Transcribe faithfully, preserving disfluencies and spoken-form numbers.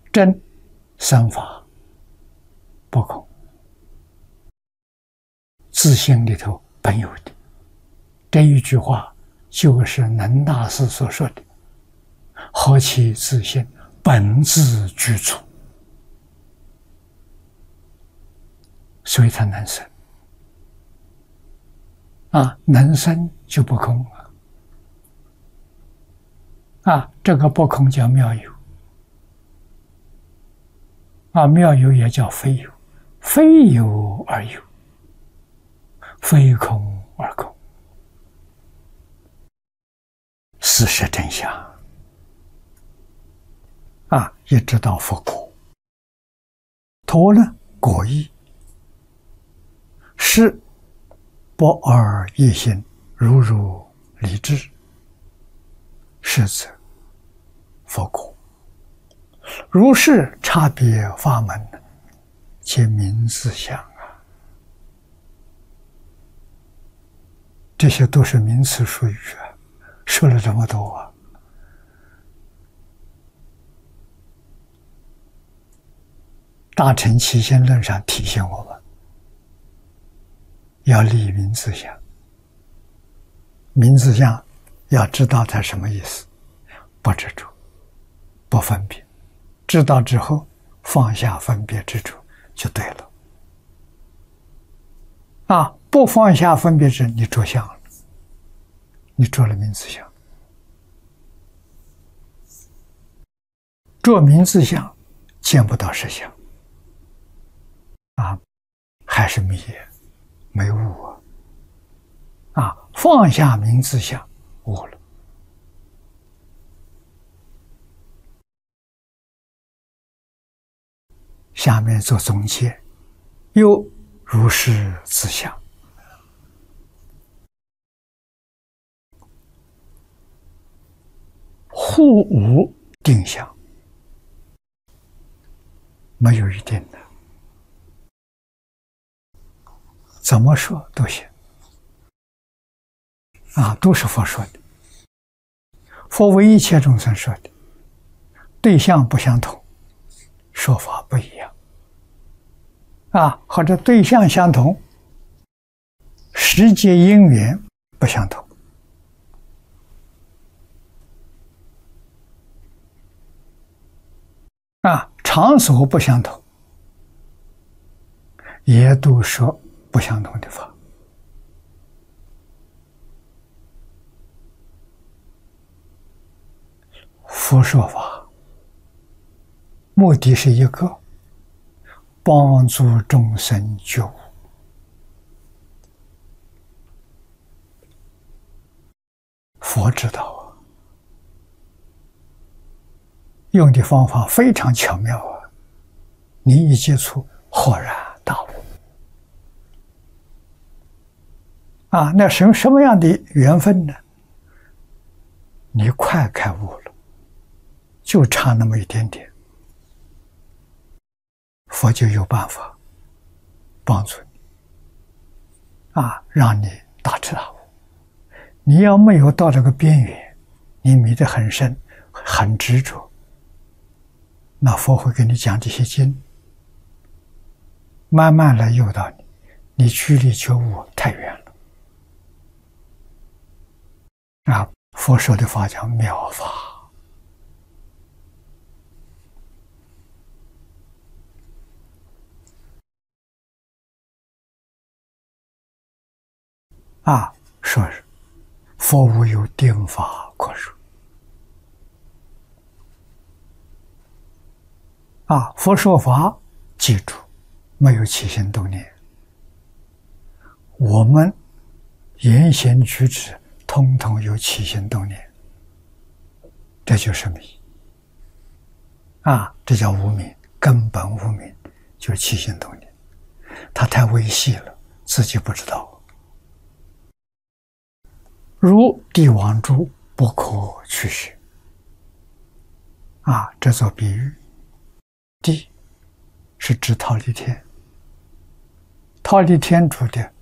真三法不空，自性里头本有的。这一句话就是能大师所说的“何其自性，本自具足”，所以他能生啊，能生就不空了啊，这个不空叫妙有啊，妙有也叫非有，非有而有，非空而空，事实真相啊，一直到佛果。陀呢，果义，是不二一心，如如理智，是则佛果。如是差别法门，皆名自相啊。这些都是名词术语啊，说了这么多啊。大乘起心论上提醒我们，要立名自相。名自相要知道它什么意思，不执着，不分别。知道之后，放下分别执着就对了。啊，不放下分别执，你着相了，你着了名自相。着名自相，见不到实相。啊，还是迷没悟啊！啊，放下名自相，悟了。下面做总结，又如是自相，互无定相，没有一定的。怎么说都行啊，都是佛说的。佛为一切众生说的，对象不相同，说法不一样啊，或者对象相同，时节因缘不相同啊，场所不相同，也都说不相同的法。佛说法目的是一个，帮助众生觉悟。佛知道啊，用的方法非常巧妙啊，你一接触豁然大悟啊，那什什么样的缘分呢？你快开悟了，就差那么一点点，佛就有办法帮助你啊，让你大彻大悟。你要没有到这个边缘，你迷得很深，很执着，那佛会给你讲这些经，慢慢来诱导你，你距离觉悟太远了啊！佛说的法叫妙法。啊，说是佛无有定法可说。啊，佛说法，记住，没有起心动念，我们言行举止通通有起心动念，这就是迷。啊，这叫无明，根本无明，就是起心动念，它太微细了，自己不知道。如帝王珠，不可去学。啊，这做比喻，帝是指忉利天，忉利天主的